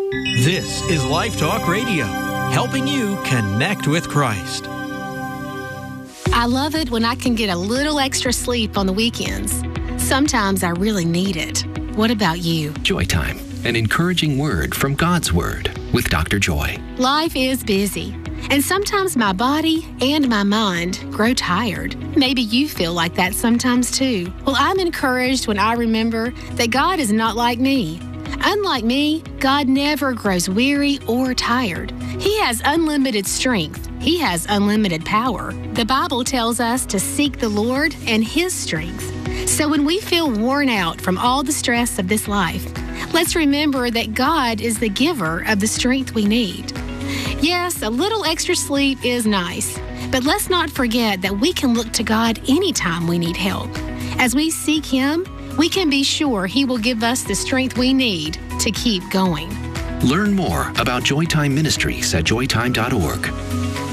This is Life Talk Radio, helping you connect with Christ. I love it when I can get a little extra sleep on the weekends. Sometimes I really need it. What about you? Joy Time, an encouraging word from God's Word with Dr. Joy. Life is busy, and sometimes my body and my mind grow tired. Maybe you feel like that sometimes too. Well, I'm encouraged when I remember that God is not like me. Unlike me, God never grows weary or tired. He has unlimited strength. He has unlimited power. The Bible tells us to seek the Lord and His strength. So when we feel worn out from all the stress of this life, let's remember that God is the giver of the strength we need. Yes, a little extra sleep is nice, but let's not forget that we can look to God anytime we need help. As we seek Him, we can be sure He will give us the strength we need to keep going. Learn more about Joy Time Ministries at joytime.org.